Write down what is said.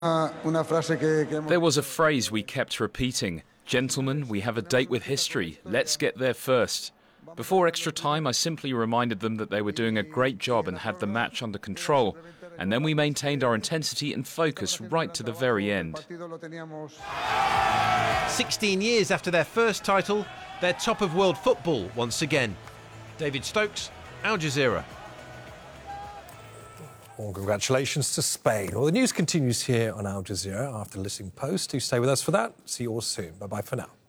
There was a phrase we kept repeating. Gentlemen, we have a date with history. Let's get there first. Before extra time, I simply reminded them that they were doing a great job and had the match under control. And then we maintained our intensity and focus right to the very end. 16 years after their first title, they're top of world football once again. David Stokes, Al Jazeera. Well, congratulations to Spain. Well, the news continues here on Al Jazeera after Listening Post. Do stay with us for that. See you all soon. Bye-bye for now.